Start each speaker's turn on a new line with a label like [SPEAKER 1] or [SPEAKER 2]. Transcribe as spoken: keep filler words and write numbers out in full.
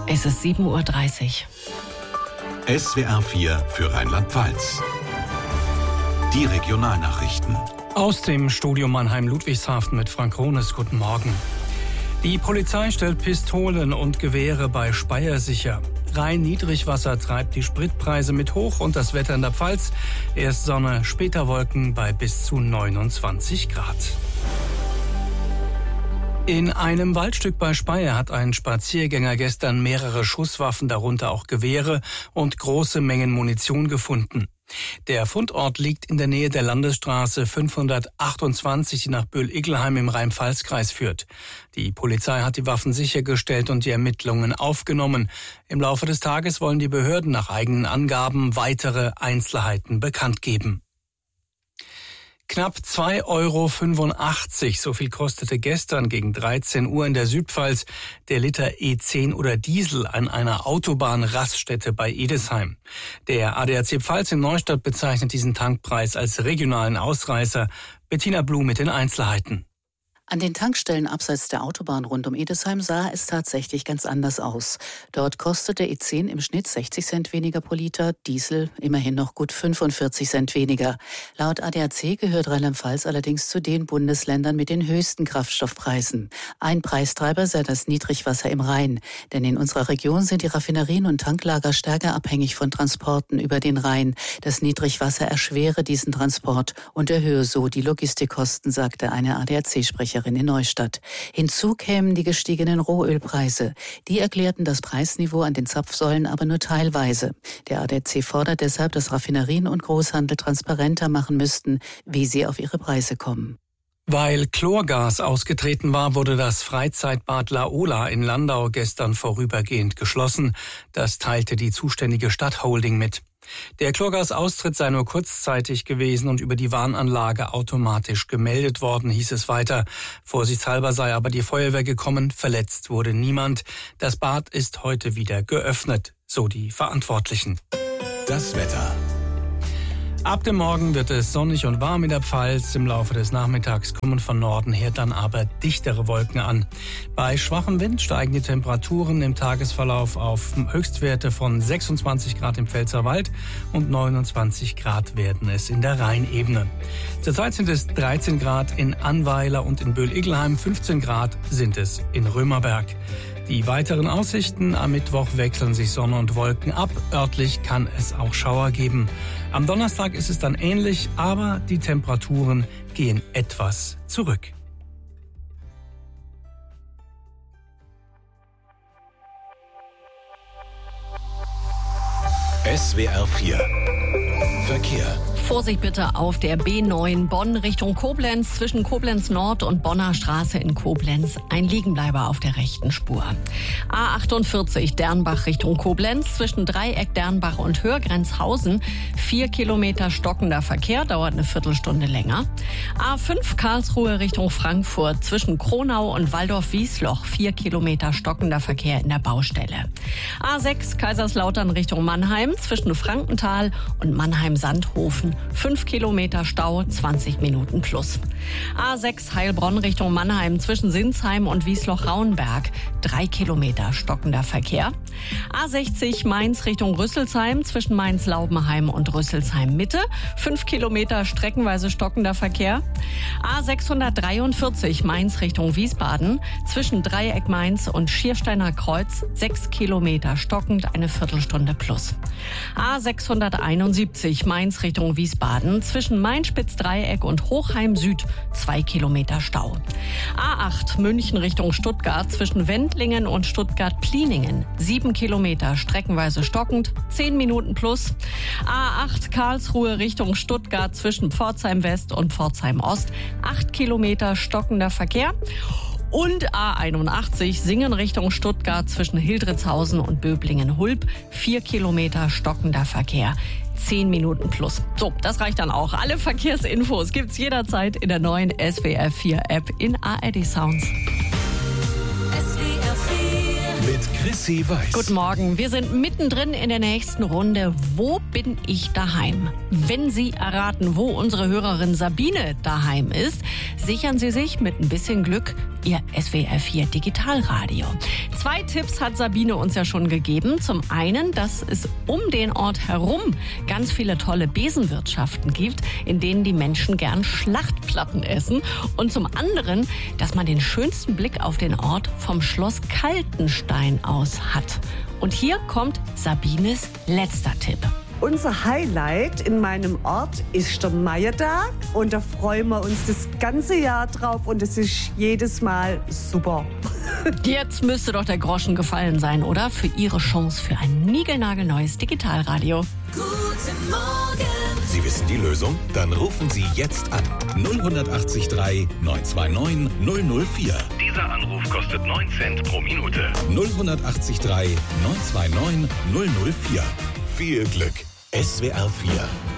[SPEAKER 1] Es ist sieben Uhr dreißig.
[SPEAKER 2] S W R vier für Rheinland-Pfalz. Die Regionalnachrichten.
[SPEAKER 3] Aus dem Studio Mannheim-Ludwigshafen mit Frank Rones. Guten Morgen. Die Polizei stellt Pistolen und Gewehre bei Speyer sicher. Rhein-Niedrigwasser treibt die Spritpreise mit hoch und das Wetter in der Pfalz. Erst Sonne, später Wolken bei bis zu neunundzwanzig Grad. In einem Waldstück bei Speyer hat ein Spaziergänger gestern mehrere Schusswaffen, darunter auch Gewehre und große Mengen Munition gefunden. Der Fundort liegt in der Nähe der Landesstraße fünfhundertachtundzwanzig, die nach Böhl-Iggelheim im Rhein-Pfalz-Kreis führt. Die Polizei hat die Waffen sichergestellt und die Ermittlungen aufgenommen. Im Laufe des Tages wollen die Behörden nach eigenen Angaben weitere Einzelheiten bekannt geben. Knapp zwei Euro fünfundachtzig, so viel kostete gestern gegen dreizehn Uhr in der Südpfalz der Liter E zehn oder Diesel an einer Autobahnraststätte bei Edesheim. Der A D A C Pfalz in Neustadt bezeichnet diesen Tankpreis als regionalen Ausreißer. Bettina Blum mit den Einzelheiten.
[SPEAKER 4] An den Tankstellen abseits der Autobahn rund um Edesheim sah es tatsächlich ganz anders aus. Dort kostete E zehn im Schnitt sechzig Cent weniger pro Liter, Diesel immerhin noch gut fünfundvierzig Cent weniger. Laut A D A C gehört Rheinland-Pfalz allerdings zu den Bundesländern mit den höchsten Kraftstoffpreisen. Ein Preistreiber sei das Niedrigwasser im Rhein. Denn in unserer Region sind die Raffinerien und Tanklager stärker abhängig von Transporten über den Rhein. Das Niedrigwasser erschwere diesen Transport und erhöhe so die Logistikkosten, sagte eine A D A C-Sprecherin in Neustadt. Hinzu kämen die gestiegenen Rohölpreise. Die erklärten das Preisniveau an den Zapfsäulen aber nur teilweise. Der A D A C fordert deshalb, dass Raffinerien und Großhandel transparenter machen müssten, wie sie auf ihre Preise kommen.
[SPEAKER 3] Weil Chlorgas ausgetreten war, wurde das Freizeitbad La Ola in Landau gestern vorübergehend geschlossen. Das teilte die zuständige Stadtholding mit. Der Chlorgasaustritt sei nur kurzzeitig gewesen und über die Warnanlage automatisch gemeldet worden, hieß es weiter. Vorsichtshalber sei aber die Feuerwehr gekommen, verletzt wurde niemand. Das Bad ist heute wieder geöffnet, so die Verantwortlichen.
[SPEAKER 2] Das Wetter.
[SPEAKER 3] Ab dem Morgen wird es sonnig und warm in der Pfalz. Im Laufe des Nachmittags kommen von Norden her dann aber dichtere Wolken an. Bei schwachem Wind steigen die Temperaturen im Tagesverlauf auf Höchstwerte von sechsundzwanzig Grad im Pfälzerwald und neunundzwanzig Grad werden es in der Rheinebene. Zurzeit sind es dreizehn Grad in Annweiler und in Böhl-Iggelheim, fünfzehn Grad sind es in Römerberg. Die weiteren Aussichten: am Mittwoch wechseln sich Sonne und Wolken ab. Örtlich kann es auch Schauer geben. Am Donnerstag ist es dann ähnlich, aber die Temperaturen gehen etwas zurück.
[SPEAKER 2] S W R vier Verkehr.
[SPEAKER 1] Vorsicht bitte auf der B neun Bonn Richtung Koblenz, zwischen Koblenz Nord und Bonner Straße in Koblenz. Ein Liegenbleiber auf der rechten Spur. A achtundvierzig Dernbach Richtung Koblenz, zwischen Dreieck Dernbach und Hörgrenzhausen. Vier Kilometer stockender Verkehr, dauert eine Viertelstunde länger. A fünf Karlsruhe Richtung Frankfurt, zwischen Kronau und Waldorf-Wiesloch. Vier Kilometer stockender Verkehr in der Baustelle. A sechs Kaiserslautern Richtung Mannheim, zwischen Frankenthal und Mannheim-Sandhofen. Fünf Kilometer Stau, zwanzig Minuten plus. A sechs Heilbronn Richtung Mannheim, zwischen Sinsheim und Wiesloch-Rauenberg. Drei Kilometer stockender Verkehr. A sechzig Mainz Richtung Rüsselsheim, zwischen Mainz-Laubenheim und Rüsselsheim-Mitte. Fünf Kilometer streckenweise stockender Verkehr. A sechshundertdreiundvierzig Mainz Richtung Wiesbaden, zwischen Dreieck Mainz und Schiersteiner Kreuz. Sechs Kilometer stockend, eine Viertelstunde plus. A sechshunderteinundsiebzig Mainz Richtung Wiesbaden, zwischen Main-Spitz-Dreieck und Hochheim Süd. Zwei Kilometer Stau. A acht München Richtung Stuttgart, zwischen Wendlingen und Stuttgart-Pliningen. Sieben Kilometer streckenweise stockend, zehn Minuten plus. A acht Karlsruhe Richtung Stuttgart, zwischen Pforzheim West und Pforzheim Ost. Acht Kilometer stockender Verkehr. Und A einundachtzig Singen Richtung Stuttgart, zwischen Hildritzhausen und Böblingen-Hulb. Vier Kilometer stockender Verkehr. Zehn Minuten plus. So, das reicht dann auch. Alle Verkehrsinfos gibt's jederzeit in der neuen S W R vier App in A R D Sounds.
[SPEAKER 2] Mit Chrissy Weiß.
[SPEAKER 1] Guten Morgen. Wir sind mittendrin in der nächsten Runde. Wo bin ich daheim? Wenn Sie erraten, wo unsere Hörerin Sabine daheim ist, sichern Sie sich mit ein bisschen Glück Ihr S W R vier Digitalradio. Zwei Tipps hat Sabine uns ja schon gegeben. Zum einen, dass es um den Ort herum ganz viele tolle Besenwirtschaften gibt, in denen die Menschen gern Schlachtplatten essen. Und zum anderen, dass man den schönsten Blick auf den Ort vom Schloss Kaltenstein aus hat. Und hier kommt Sabines letzter Tipp.
[SPEAKER 5] Unser Highlight in meinem Ort ist der Meiertag und da freuen wir uns das ganze Jahr drauf und es ist jedes Mal super.
[SPEAKER 1] Jetzt müsste doch der Groschen gefallen sein, oder? Für Ihre Chance für ein niegelnagelneues Digitalradio.
[SPEAKER 2] Guten Morgen! Sie wissen die Lösung? Dann rufen Sie jetzt an. null acht drei neun zwei neun null null vier.
[SPEAKER 6] Dieser Anruf kostet neun Cent pro Minute.
[SPEAKER 2] null acht drei neun zwei neun null null vier. Viel Glück. S W R vier